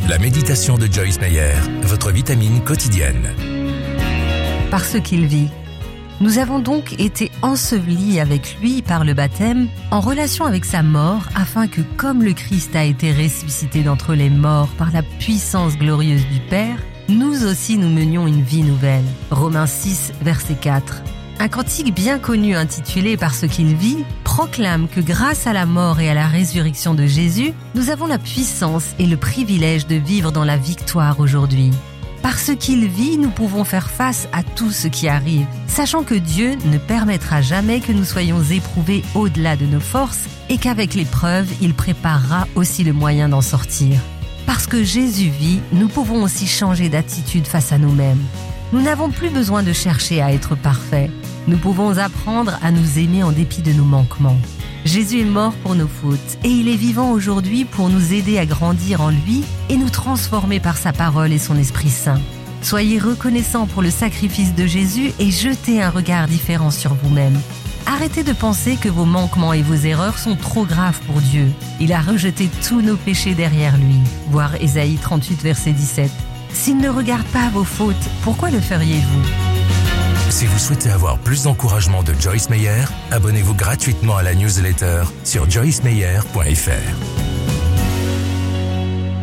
La méditation de Joyce Meyer, votre vitamine quotidienne. Parce qu'il vit. Nous avons donc été ensevelis avec lui par le baptême, en relation avec sa mort, afin que, comme le Christ a été ressuscité d'entre les morts par la puissance glorieuse du Père, nous aussi nous menions une vie nouvelle. Romains 6, verset 4. Un cantique bien connu intitulé « Parce qu'il vit » proclame que grâce à la mort et à la résurrection de Jésus, nous avons la puissance et le privilège de vivre dans la victoire aujourd'hui. Parce qu'il vit, nous pouvons faire face à tout ce qui arrive, sachant que Dieu ne permettra jamais que nous soyons éprouvés au-delà de nos forces et qu'avec l'épreuve, il préparera aussi le moyen d'en sortir. Parce que Jésus vit, nous pouvons aussi changer d'attitude face à nous-mêmes. Nous n'avons plus besoin de chercher à être parfaits. Nous pouvons apprendre à nous aimer en dépit de nos manquements. Jésus est mort pour nos fautes et il est vivant aujourd'hui pour nous aider à grandir en lui et nous transformer par sa parole et son Esprit Saint. Soyez reconnaissants pour le sacrifice de Jésus et jetez un regard différent sur vous-même. Arrêtez de penser que vos manquements et vos erreurs sont trop graves pour Dieu. Il a rejeté tous nos péchés derrière lui. Voir Ésaïe 38, verset 17. S'il ne regarde pas vos fautes, pourquoi le feriez-vous ? Si vous souhaitez avoir plus d'encouragement de Joyce Meyer, abonnez-vous gratuitement à la newsletter sur joycemeyer.fr.